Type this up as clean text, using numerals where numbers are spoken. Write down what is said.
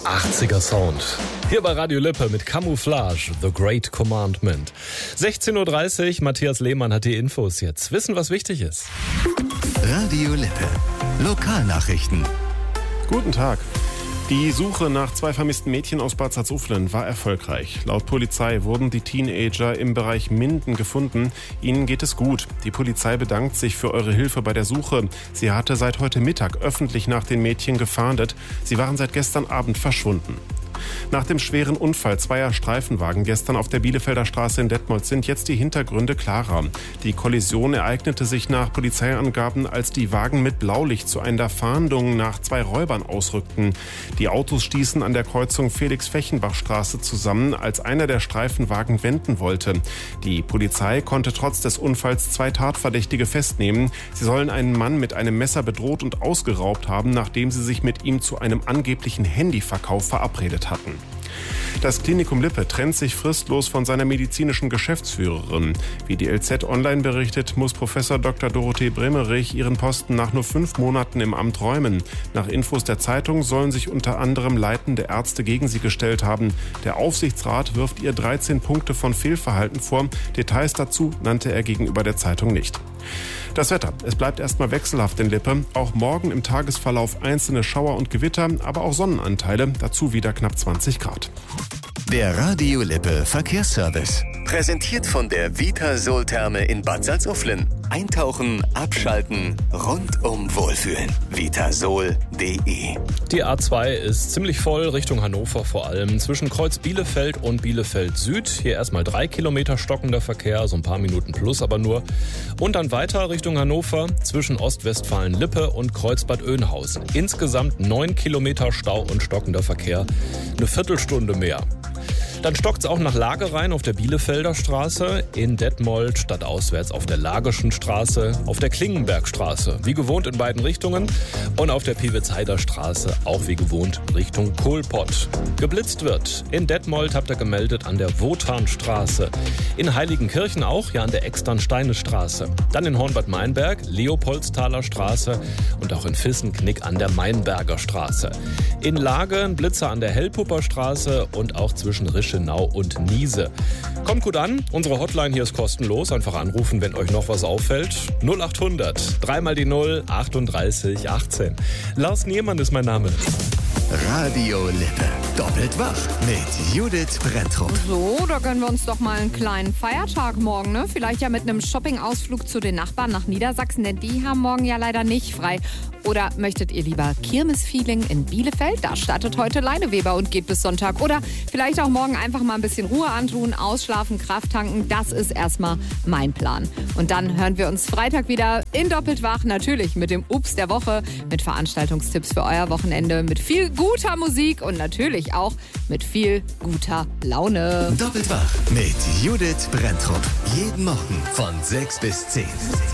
80er Sound. Hier bei Radio Lippe mit Camouflage, The Great Commandment. 16.30 Uhr, Matthias Lehmann hat die Infos jetzt. Wissen, was wichtig ist. Radio Lippe. Lokalnachrichten. Guten Tag. Die Suche nach 2 vermissten Mädchen aus Bad Salzuflen war erfolgreich. Laut Polizei wurden die Teenager im Bereich Minden gefunden. Ihnen geht es gut. Die Polizei bedankt sich für eure Hilfe bei der Suche. Sie hatte seit heute Mittag öffentlich nach den Mädchen gefahndet. Sie waren seit gestern Abend verschwunden. Nach dem schweren Unfall zweier Streifenwagen gestern auf der Bielefelder Straße in Detmold sind jetzt die Hintergründe klarer. Die Kollision ereignete sich nach Polizeiangaben, als die Wagen mit Blaulicht zu einer Fahndung nach 2 Räubern ausrückten. Die Autos stießen an der Kreuzung Felix-Fechenbach-Straße zusammen, als einer der Streifenwagen wenden wollte. Die Polizei konnte trotz des Unfalls 2 Tatverdächtige festnehmen. Sie sollen einen Mann mit einem Messer bedroht und ausgeraubt haben, nachdem sie sich mit ihm zu einem angeblichen Handyverkauf verabredet hatten. Das Klinikum Lippe trennt sich fristlos von seiner medizinischen Geschäftsführerin. Wie die LZ Online berichtet, muss Professor Dr. Dorothee Bremerich ihren Posten nach nur 5 Monaten im Amt räumen. Nach Infos der Zeitung sollen sich unter anderem leitende Ärzte gegen sie gestellt haben. Der Aufsichtsrat wirft ihr 13 Punkte von Fehlverhalten vor. Details dazu nannte er gegenüber der Zeitung nicht. Das Wetter. Es bleibt erstmal wechselhaft in Lippe. Auch morgen im Tagesverlauf einzelne Schauer und Gewitter, aber auch Sonnenanteile. Dazu wieder knapp 20 Grad. Der Radio Lippe Verkehrsservice. Präsentiert von der Vitasol-Therme in Bad Salzuflen. Eintauchen, abschalten, rundum wohlfühlen. Vitasol.de. Die A2 ist ziemlich voll, Richtung Hannover vor allem. Zwischen Kreuz Bielefeld und Bielefeld Süd. Hier erstmal 3 Kilometer stockender Verkehr, so ein paar Minuten plus aber nur. Und dann weiter Richtung Hannover zwischen Ostwestfalen-Lippe und Kreuz Bad Oeynhausen. Insgesamt 9 Kilometer Stau und stockender Verkehr. Eine Viertelstunde mehr. Dann stockt es auch nach Lage rein auf der Bielefelder Straße, in Detmold stadtauswärts auf der Lageschen Straße, auf der Klingenbergstraße, wie gewohnt in beiden Richtungen, und auf der Piewitzheider Straße, auch wie gewohnt Richtung Kohlpott. Geblitzt wird. In Detmold habt ihr gemeldet an der Wotanstraße. In Heiligenkirchen auch, ja an der Externsteine-Straße. Dann in Hornbad Meinberg, Leopoldsthaler Straße und auch in Vissenknick an der Mainberger Straße. In Lage ein Blitzer an der Hellpupper Straße und auch zwischen Rischenau und Niese. Kommt gut an, unsere Hotline hier ist kostenlos. Einfach anrufen, wenn euch noch was auffällt. 0800 3 mal die 0 38 18. Lars Niemann ist mein Name. Radio Lippe. Doppelt wach mit Judith Brenntrup. So, da gönnen wir uns doch mal einen kleinen Feiertag morgen, ne? Vielleicht ja mit einem Shopping-Ausflug zu den Nachbarn nach Niedersachsen, denn die haben morgen ja leider nicht frei. Oder möchtet ihr lieber Kirmes-Feeling in Bielefeld? Da startet heute Leineweber und geht bis Sonntag. Oder vielleicht auch morgen einfach mal ein bisschen Ruhe antun, ausschlafen, Kraft tanken. Das ist erstmal mein Plan. Und dann hören wir uns Freitag wieder in Doppelt wach, natürlich mit dem Ups der Woche, mit Veranstaltungstipps für euer Wochenende, mit viel guter Musik und natürlich auch mit viel guter Laune. Doppelt wach mit Judith Brenntrup. Jeden Morgen von 6 bis 10.